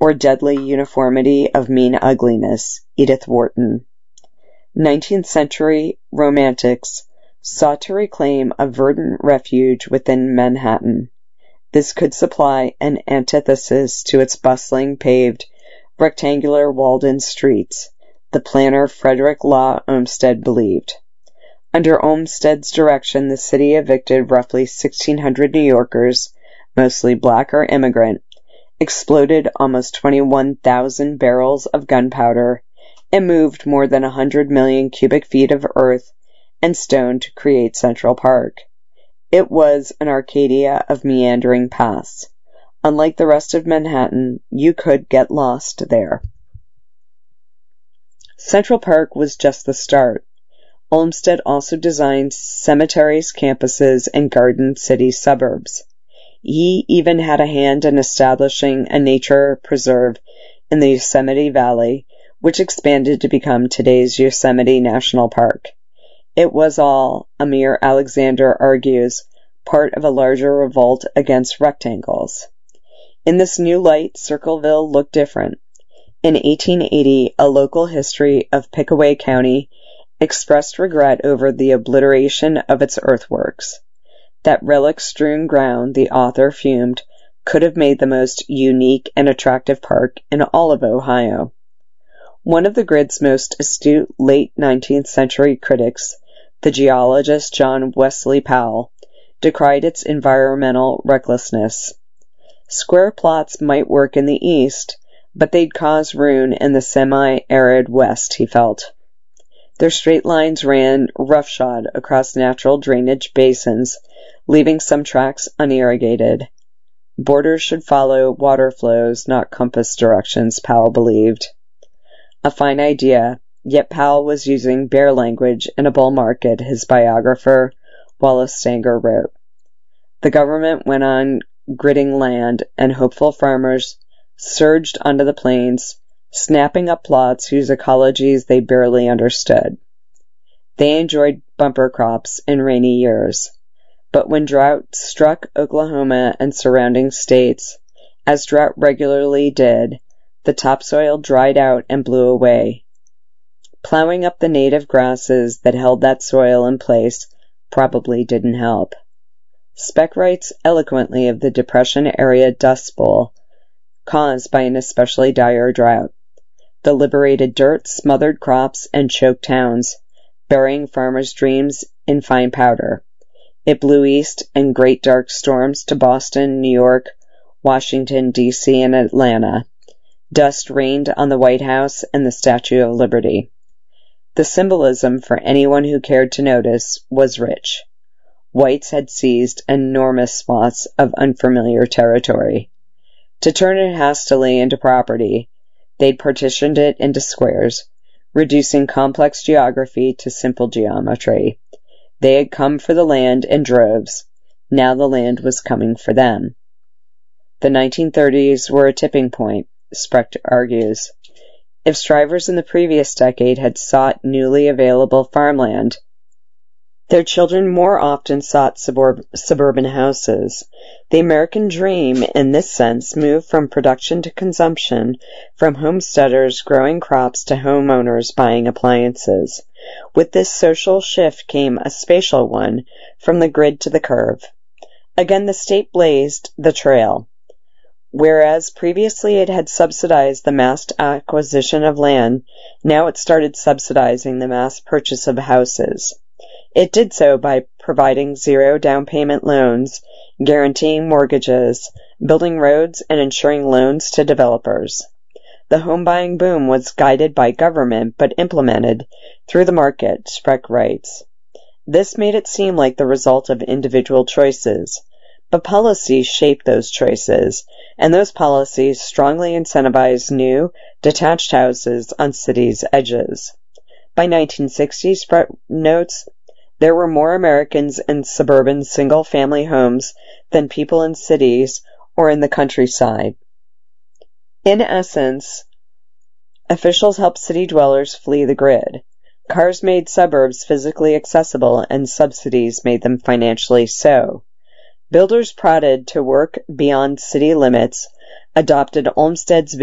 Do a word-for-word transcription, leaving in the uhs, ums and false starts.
or deadly uniformity of mean ugliness, Edith Wharton. Nineteenth century romantics sought to reclaim a verdant refuge within Manhattan. This could supply an antithesis to its bustling, paved, rectangular walled-in streets, the planner Frederick Law Olmsted believed. Under Olmsted's direction, the city evicted roughly sixteen hundred New Yorkers, mostly black or immigrant, exploded almost twenty-one thousand barrels of gunpowder, and moved more than one hundred million cubic feet of earth and stone to create Central Park. It was an Arcadia of meandering paths. Unlike the rest of Manhattan, you could get lost there. Central Park was just the start. Olmsted also designed cemeteries, campuses, and garden city suburbs. He even had a hand in establishing a nature preserve in the Yosemite Valley, which expanded to become today's Yosemite National Park. It was all, Amir Alexander argues, part of a larger revolt against rectangles. In this new light, Circleville looked different. In eighteen eighty, a local history of Pickaway County expressed regret over the obliteration of its earthworks. That relic-strewn ground, the author fumed, could have made the most unique and attractive park in all of Ohio. One of the grid's most astute late nineteenth century critics, the geologist John Wesley Powell, decried its environmental recklessness. Square plots might work in the east, but they'd cause ruin in the semi-arid west, he felt. Their straight lines ran roughshod across natural drainage basins, leaving some tracts unirrigated. Borders should follow water flows, not compass directions, Powell believed. A fine idea, yet Powell was using bare language in a bull market, his biographer, Wallace Stanger, wrote. The government went on gridding land, and hopeful farmers surged onto the plains, snapping up plots whose ecologies they barely understood. They enjoyed bumper crops in rainy years. But when drought struck Oklahoma and surrounding states, as drought regularly did, the topsoil dried out and blew away. Plowing up the native grasses that held that soil in place probably didn't help. Speck writes eloquently of the Depression-area Dust Bowl, caused by an especially dire drought. The liberated dirt smothered crops and choked towns, burying farmers' dreams in fine powder. It blew east in great dark storms to Boston, New York, Washington, D C, and Atlanta. Dust rained on the White House and the Statue of Liberty. The symbolism, for anyone who cared to notice, was rich. Whites had seized enormous swaths of unfamiliar territory. To turn it hastily into property, they'd partitioned it into squares, reducing complex geography to simple geometry. They had come for the land in droves. Now the land was coming for them. The nineteen thirties were a tipping point, Specht argues. If strivers in the previous decade had sought newly available farmland, their children more often sought suburb- suburban houses. The American dream, in this sense, moved from production to consumption, from homesteaders growing crops to homeowners buying appliances. With this social shift came a spatial one, from the grid to the curve. Again, the state blazed the trail. Whereas previously it had subsidized the mass acquisition of land, now it started subsidizing the mass purchase of houses. It did so by providing zero down payment loans, guaranteeing mortgages, building roads, and ensuring loans to developers. The home buying boom was guided by government but implemented through the market, Specht writes. This made it seem like the result of individual choices, but policies shaped those choices, and those policies strongly incentivized new, detached houses on cities' edges. By nineteen sixty, Specht notes, there were more Americans in suburban single-family homes than people in cities or in the countryside. In essence, officials helped city dwellers flee the grid. Cars made suburbs physically accessible, and subsidies made them financially so. Builders prodded to work beyond city limits, adopted Olmsted's